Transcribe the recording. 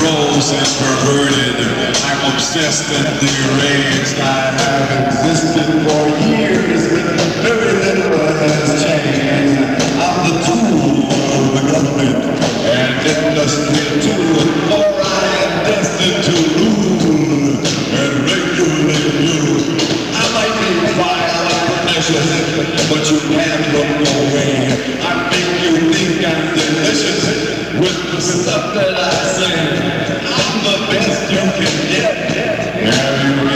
gross and perverted. I'm obsessed and deranged. I have existed for years, very little has changed. I'm the tool of the government and industry too, for I am destined to rule and regulate you. I might be vile and pernicious, but you can't look away. I make you think I'm delicious with the stuff that I say. I'm the best you can get. Have you